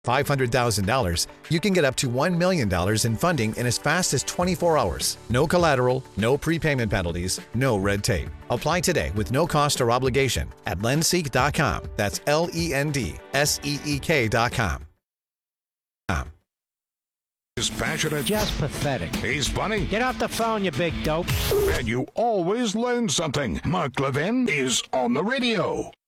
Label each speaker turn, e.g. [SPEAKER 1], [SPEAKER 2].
[SPEAKER 1] $500,000, you can get up to $1 million in funding in as fast as 24 hours. No collateral, no prepayment penalties, no red tape. Apply today with no cost or obligation at Lendseek.com. That's LENDSEEK.com.
[SPEAKER 2] He's passionate.
[SPEAKER 3] Just pathetic.
[SPEAKER 2] He's funny.
[SPEAKER 3] Get off the phone, you big dope.
[SPEAKER 2] And you always learn something. Mark Levin is on the radio.